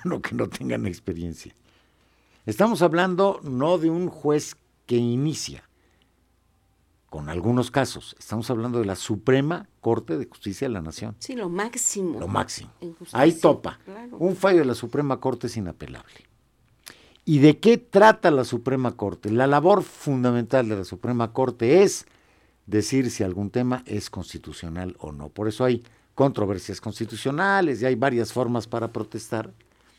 bueno que no tengan experiencia. Estamos hablando no de un juez que inicia, con algunos casos. Estamos hablando de la Suprema Corte de Justicia de la Nación. Sí, lo máximo. Lo máximo. Justicia, ahí topa. Claro. Un fallo de la Suprema Corte es inapelable. ¿Y de qué trata la Suprema Corte? La labor fundamental de la Suprema Corte es decir si algún tema es constitucional o no. Por eso hay controversias constitucionales y hay varias formas para protestar.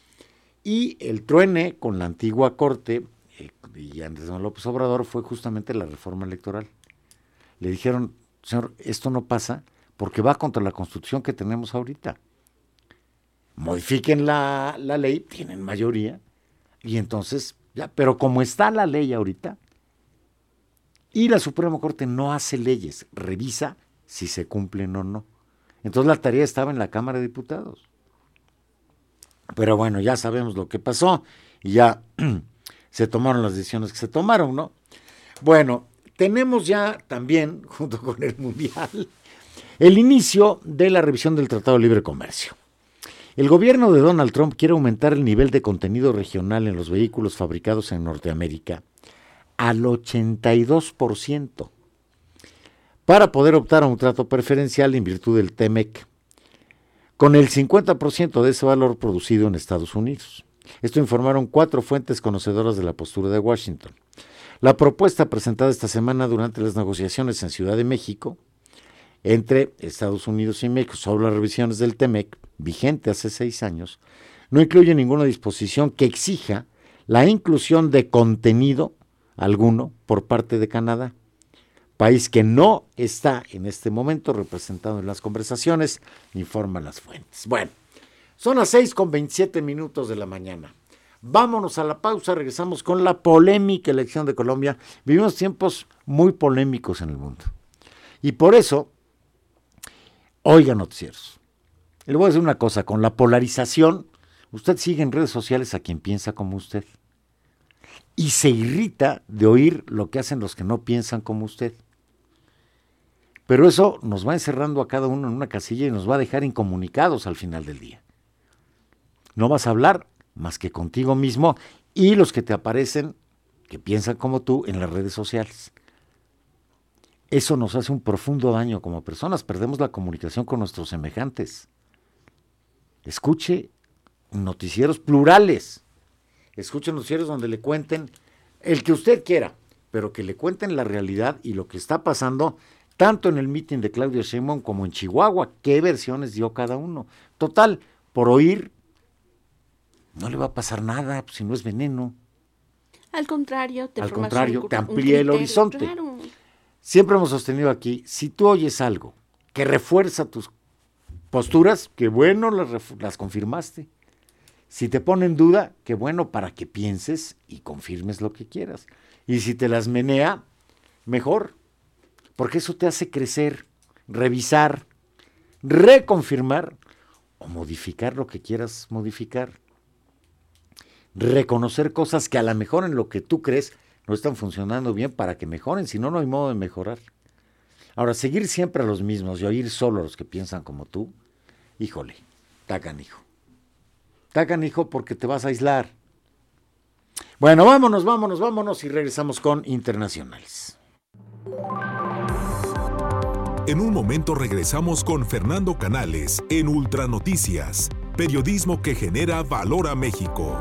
Y el truene con la antigua Corte y Andrés Manuel López Obrador fue justamente la reforma electoral. Le dijeron, señor, esto no pasa porque va contra la Constitución que tenemos ahorita. Modifiquen la ley, tienen mayoría, y entonces, ya, pero como está la ley ahorita, y la Suprema Corte no hace leyes, revisa si se cumplen o no. Entonces la tarea estaba en la Cámara de Diputados. Pero bueno, ya sabemos lo que pasó, y ya se tomaron las decisiones que se tomaron, ¿no? Bueno, tenemos ya también, junto con el Mundial, el inicio de la revisión del Tratado de Libre Comercio. El gobierno de Donald Trump quiere aumentar el nivel de contenido regional en los vehículos fabricados en Norteamérica al 82% para poder optar a un trato preferencial en virtud del TEMEC, con el 50% de ese valor producido en Estados Unidos. Esto informaron 4 fuentes conocedoras de la postura de Washington. La propuesta presentada esta semana durante las negociaciones en Ciudad de México entre Estados Unidos y México sobre las revisiones del TEMEC, vigente hace 6 años, no incluye ninguna disposición que exija la inclusión de contenido alguno por parte de Canadá, país que no está en este momento representado en las conversaciones, informan las fuentes. Bueno, son las 6:27 de la mañana. Vámonos a la pausa, regresamos con la polémica elección de Colombia. Vivimos tiempos muy polémicos en el mundo. Y por eso, oiga noticieros. Le voy a decir una cosa, con la polarización, usted sigue en redes sociales a quien piensa como usted. Y se irrita de oír lo que hacen los que no piensan como usted. Pero eso nos va encerrando a cada uno en una casilla y nos va a dejar incomunicados al final del día. No vas a hablar más que contigo mismo y los que te aparecen, que piensan como tú, en las redes sociales. Eso nos hace un profundo daño como personas, perdemos la comunicación con nuestros semejantes. Escuche noticieros plurales, escuche noticieros donde le cuenten el que usted quiera, pero que le cuenten la realidad y lo que está pasando, tanto en el mitin de Claudia Sheinbaum como en Chihuahua, qué versiones dio cada uno. Total, por oír, no le va a pasar nada, pues, si no es veneno. Al contrario, te amplía el horizonte. Claro. Siempre hemos sostenido aquí, si tú oyes algo que refuerza tus posturas, qué bueno, las confirmaste. Si te pone en duda, qué bueno para que pienses y confirmes lo que quieras. Y si te las menea, mejor, porque eso te hace crecer, revisar, reconfirmar o modificar lo que quieras modificar. Reconocer cosas que a lo mejor en lo que tú crees no están funcionando bien para que mejoren, si no, no hay modo de mejorar. Ahora, seguir siempre a los mismos y oír solo a los que piensan como tú, híjole, está canijo. Está canijo porque te vas a aislar. Bueno, vámonos y regresamos con Internacionales. En un momento regresamos con Fernando Canales en Ultranoticias, periodismo que genera valor a México.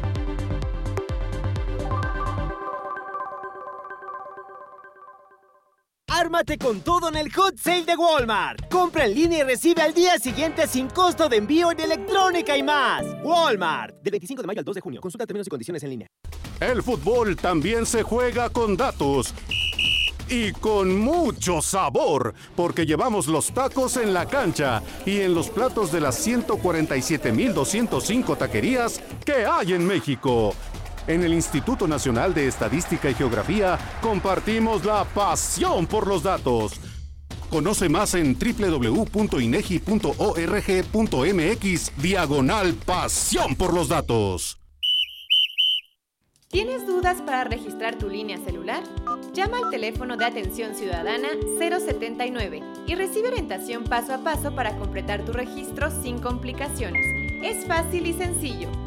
Ármate con todo en el Hot Sale de Walmart. Compra en línea y recibe al día siguiente sin costo de envío en electrónica y más. Walmart. Del 25 de mayo al 2 de junio. Consulta términos y condiciones en línea. El fútbol también se juega con datos. Y con mucho sabor, porque llevamos los tacos en la cancha y en los platos de las 147,205 taquerías que hay en México. En el Instituto Nacional de Estadística y Geografía compartimos la pasión por los datos. Conoce más en www.inegi.org.mx/pasión por los datos. ¿Tienes dudas para registrar tu línea celular? Llama al teléfono de atención ciudadana 079 y recibe orientación paso a paso para completar tu registro sin complicaciones. Es fácil y sencillo.